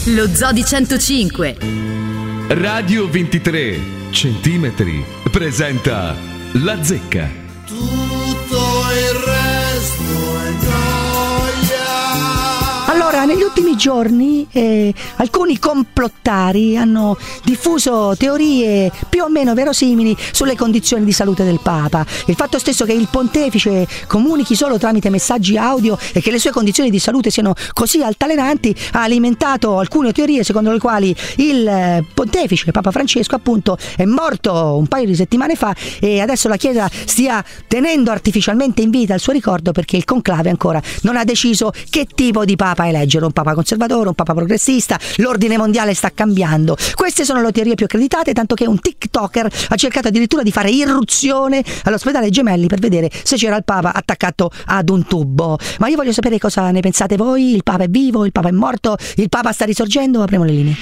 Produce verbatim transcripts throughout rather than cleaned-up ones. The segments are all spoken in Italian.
Lo Zodi centocinque. Radio ventitré centimetri presenta La Zecca. Tutto il resto è gioia. Allora, negli ultimi giorni eh, alcuni complottari hanno diffuso teorie più o meno verosimili sulle condizioni di salute del Papa. Il fatto stesso che il pontefice comunichi solo tramite messaggi audio e che le sue condizioni di salute siano così altalenanti ha alimentato alcune teorie secondo le quali il pontefice Papa Francesco appunto è morto un paio di settimane fa e adesso la Chiesa stia tenendo artificialmente in vita il suo ricordo perché il conclave ancora non ha deciso che tipo di Papa eleggere, un Papa conservatore, un Papa progressista, l'ordine mondiale sta cambiando. Queste sono le teorie più accreditate, tanto che un TikToker ha cercato addirittura di fare irruzione all'ospedale Gemelli per vedere se c'era il Papa attaccato ad un tubo. Ma io voglio sapere cosa ne pensate voi. Il Papa è vivo? Il Papa è morto? Il Papa sta risorgendo? Apriamo le linee.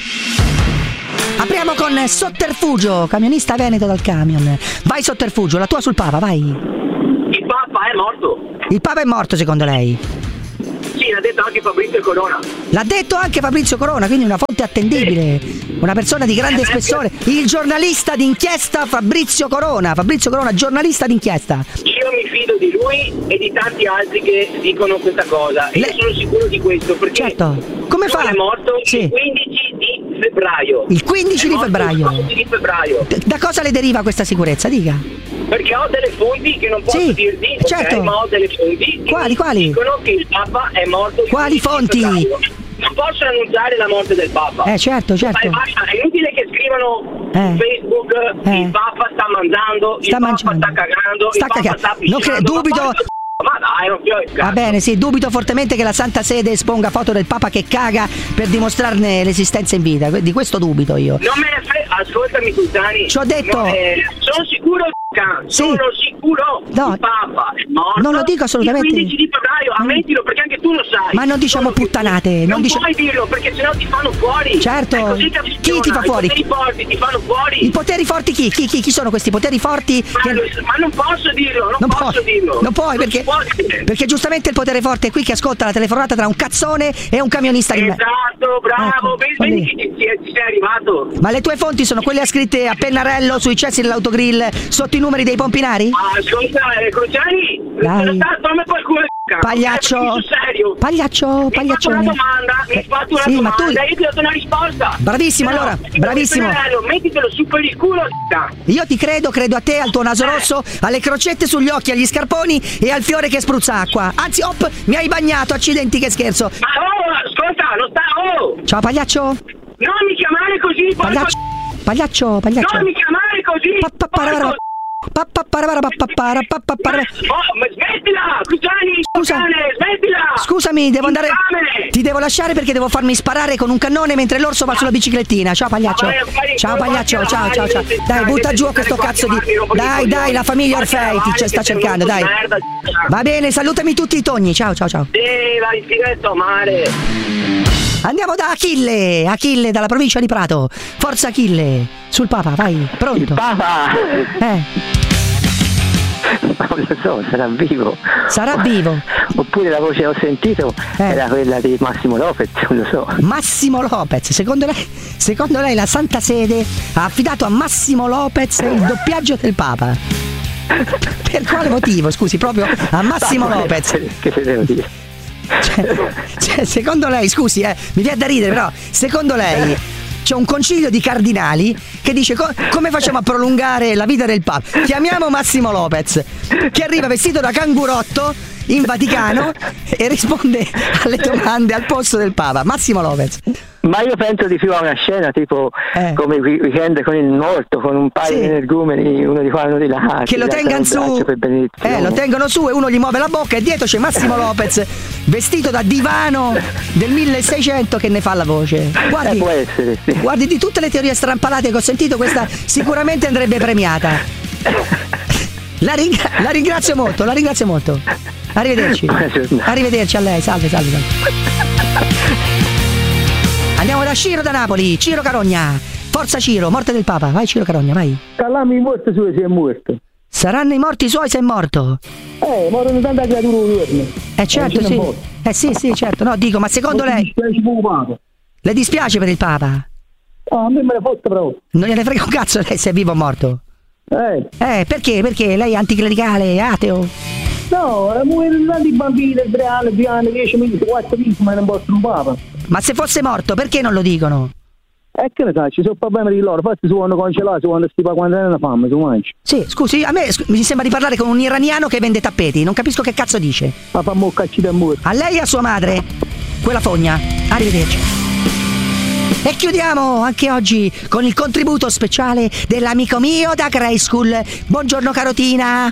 Apriamo con Sotterfugio, camionista veneto dal camion. Vai Sotterfugio, la tua sul Papa, vai. Il Papa è morto. Il Papa è morto secondo lei? Sì, l'ha detto anche Fabrizio Corona. L'ha detto anche Fabrizio Corona, quindi una fonte attendibile, una persona di grande spessore, il giornalista d'inchiesta Fabrizio Corona. Fabrizio Corona, giornalista d'inchiesta. Io mi fido di lui e di tanti altri che dicono questa cosa. E Le... io sono sicuro di questo perché certo. Come fa? è morto sì. il quindici di febbraio. Il quindici di febbraio. Il quindici di febbraio. Da cosa le deriva questa sicurezza? Dica. Perché ho delle fonti che non posso sì, dirti, certo. okay, ma ho delle fonti che quali, quali? dicono che il Papa è morto. Quali fonti? Non posso annunciare la morte del Papa. Eh certo, certo. Ma basta, è inutile che scrivano eh. su Facebook eh. il Papa sta mangiando, sta il mangiando. Papa sta cagando, sta il Papa cagando. sta pisciando. Non cre- dubito. Ma, ma dai, non ti ho il cazzo. Va bene, sì, dubito fortemente che la Santa Sede esponga foto del Papa che caga per dimostrarne l'esistenza in vita. Di questo dubito io. Non me ne frega, ascoltami Sultani. Ci ho detto. No, eh, sono sicuro. Sì. Sono sicuro no. il Papa è morto. Non lo dico assolutamente. Il quindici di febbraio, ammettilo perché anche tu lo sai. Ma non diciamo sono puttanate. Non, non dici... puoi dirlo perché sennò ti fanno fuori. Certo. È così che chi ti fa fuori? I poteri forti ti fanno fuori. I poteri forti chi? Chi, chi, chi sono questi poteri forti? Ma, che... ma non posso dirlo, non, non posso puoi, dirlo. Non puoi perché, perché giustamente il potere forte è qui che ascolta la telefonata tra un cazzone e un camionista di me. Esatto, bravo, ecco, vedi che ti, ti, ti sei arrivato. Ma le tue fonti sono quelle scritte a pennarello sui cessi dell'autogrill sotto i numeri dei pompinari? Ah, ascolta, eh, Crociani, dai. dammi quel culo. Pagliaccio, serio. pagliaccio, pagliaccione. Mi hai fatto una domanda, mi hai fatto una sì, domanda ma tu... e io ti ho dato una risposta. Bravissimo, Però, allora, bravissimo. Mettitelo su per il culo. Io ti credo, credo a te, al tuo naso rosso, alle crocette sugli occhi, agli scarponi e al fiore che spruzza acqua. Anzi, op, mi hai bagnato, accidenti che scherzo. Ma oh, ascolta, non sta, oh. Ciao pagliaccio. Non mi chiamare così, pagliaccio. Pagliaccio, pagliaccio. Non mi chiamare così. Pa-pa-para-para. Pa-pa-para-para-pa-para. Oh, ma smettila, Crociani, scusa, smettila. Scusami, devo andare. Ti devo lasciare perché devo farmi sparare con un cannone mentre l'orso va sulla biciclettina. Ciao pagliaccio. Ciao pagliaccio, ciao ciao ciao. Dai, butta giù questo cazzo di. Dai, dai, la famiglia Orfei ti sta cercando, dai. Va bene, salutami tutti i togni. Ciao, ciao, ciao. Sì, vai, filetto mare. Andiamo da Achille, Achille dalla provincia di Prato. Forza Achille, sul Papa, vai, pronto? Il Papa! Eh. Non lo so, sarà vivo. Sarà vivo. Oppure la voce che ho sentito eh. era quella di Massimo Lopez, non lo so. Massimo Lopez, secondo lei, secondo lei la Santa Sede ha affidato a Massimo Lopez il doppiaggio del Papa? Per quale motivo, scusi, proprio a Massimo Ma, Lopez? Che se devo dire? Cioè, cioè, secondo lei, scusi, eh, mi viene da ridere, però, secondo lei c'è un concilio di cardinali che dice co- come facciamo a prolungare la vita del Papa? Chiamiamo Massimo Lopez, che arriva vestito da cangurotto in Vaticano e risponde alle domande al posto del Papa. Massimo Lopez. Ma io penso di più a una scena tipo eh. come Weekend con il morto, con un paio sì. di energumeni, uno di qua e uno di là, che lo tengano su, eh, lo tengono su e uno gli muove la bocca e dietro c'è Massimo Lopez vestito da divano del milleseicento che ne fa la voce. Guardi, eh, può essere, sì. Guardi, di tutte le teorie strampalate che ho sentito, questa sicuramente andrebbe premiata. La, ring- la ringrazio molto, la ringrazio molto. Arrivederci. Arrivederci a lei, salve, salve, salve. Andiamo da Ciro da Napoli, Ciro Carogna. Forza Ciro, morte del Papa, vai Ciro Carogna, vai. Calami morto suoi se è morto. Saranno i morti suoi se è morto. Eh, morono tante creature un giorno. Eh certo, sì. Eh sì, sì, certo. No, dico, ma secondo lei Le dispiace per il Papa? Oh, a me me ne fotte proprio. Non gliene frega un cazzo lei se è vivo o morto? Eh. Eh, perché? Perché lei è anticlericale, ateo? No, erano tanti bambini, tre anni, due anni, dieci mesi, quattro mesi, ma non possono un Papa. Ma se fosse morto, perché non lo dicono? E che ne sai, ci sono problemi di loro, infatti si vanno congelati, si vanno stipa quando hanno fame, si mangia. Sì, scusi, a me scu- mi sembra di parlare con un iraniano che vende tappeti, non capisco che cazzo dice. Ma fa mo cacci da muro. A lei e a sua madre, quella fogna. Arrivederci. E chiudiamo anche oggi con il contributo speciale dell'amico mio da Grey School. Buongiorno carotina.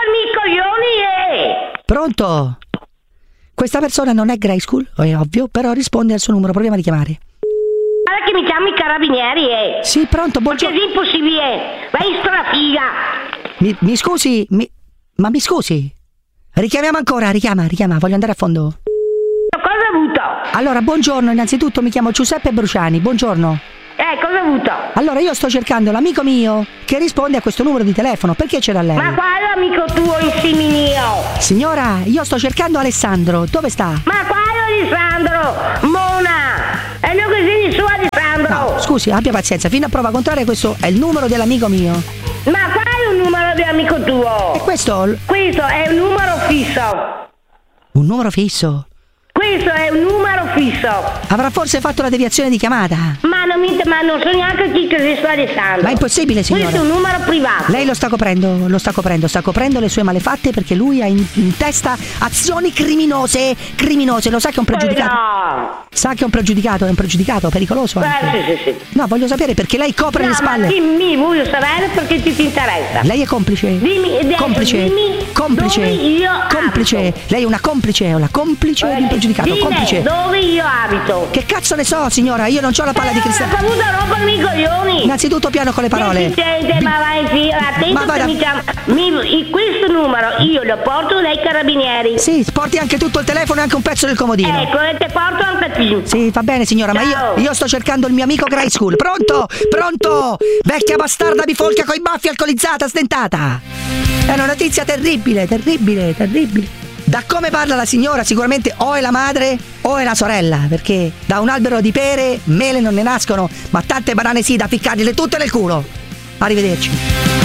Pronto? Questa persona non è Grey School, è ovvio, però risponde al suo numero, proviamo a richiamare. Guarda che mi chiamo i carabinieri, eh. Sì, pronto, buongiorno. Perché è impossibile, vai in strafiga. Mi, mi scusi, mi, ma mi scusi. Richiamiamo ancora, richiama, richiama, voglio andare a fondo. Cosa ha avuto? Allora, buongiorno, innanzitutto mi chiamo Giuseppe Bruciani, buongiorno. Eh, cosa ha avuto? Allora, io sto cercando l'amico mio che risponde a questo numero di telefono, perché ce l'ha lei? Ma quale amico tuo insieme mio? Signora, io sto cercando Alessandro, dove sta? Ma quale Alessandro? Mona! È il mio cugino suo Alessandro! No, scusi, abbia pazienza, fino a prova contraria questo è il numero dell'amico mio. Ma qual è un numero di amico tuo? E questo? Questo è un numero fisso. Un numero fisso? Questo è un numero fisso. Avrà forse fatto la deviazione di chiamata? Ma non, mi, ma non so neanche chi che sia Alessandro. Ma è impossibile, signora. Questo è un numero privato. Lei lo sta coprendo, lo sta coprendo, sta coprendo le sue malefatte perché lui ha in, in testa azioni criminose, criminose, lo sa che è un pregiudicato? No. Sa che è un pregiudicato, è un pregiudicato, pericoloso anche. Eh, sì, sì, sì. No, voglio sapere perché lei copre no, le spalle. Ma dimmi, voglio sapere perché ti, ti interessa. Lei è complice? Dimmi, de- complice. dimmi complice. dove io complice. abito. Lei è una complice, è una complice di un pregiudicato, Dimmi complice. dove io abito. Che cazzo ne so, signora? Io non ho la palla eh, di cristallo. Ma saputo rompermi i coglioni. Innanzitutto piano con le parole. Sente, ma vai sì, attento ma che vada... mi chiama. Mi, questo numero io lo porto dai carabinieri. Sì, porti anche tutto il telefono e anche un pezzo del comodino. Ecco, e te porto anche te. Sì, va bene signora, Ciao. ma io, io sto cercando il mio amico Grey School. Pronto? Pronto? Vecchia bastarda bifolca coi baffi, alcolizzata, stentata. È una notizia terribile, terribile, terribile. Da come parla la signora sicuramente o è la madre o è la sorella, perché da un albero di pere mele non ne nascono, ma tante banane sì da ficcargliele tutte nel culo. Arrivederci.